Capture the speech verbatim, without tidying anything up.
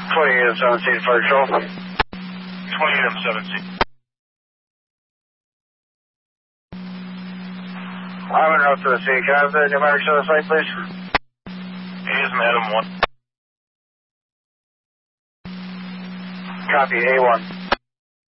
twenty-eight M seventeen, fire control. twenty-eight M seventeen. I'm en route to the scene. Can I have the pneumatics on the site, please? A is Madam one. Copy, A one.